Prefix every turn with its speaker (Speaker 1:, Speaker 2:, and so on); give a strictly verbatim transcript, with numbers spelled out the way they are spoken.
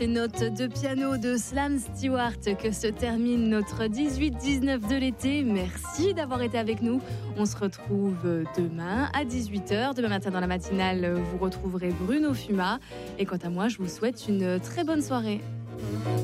Speaker 1: Les notes de piano de Slam Stewart que se termine notre dix-huit dix-neuf de l'été. Merci d'avoir été avec nous. On se retrouve demain à dix-huit heures. Demain matin dans la matinale, vous retrouverez Bruno Fuma. Et quant à moi, je vous souhaite une très bonne soirée.